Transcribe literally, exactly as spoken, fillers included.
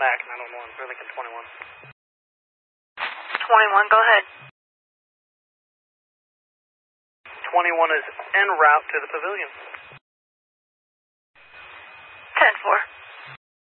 Mac nine one one for Lincoln twenty-one. twenty-one, go ahead. twenty-one is en route to the pavilion.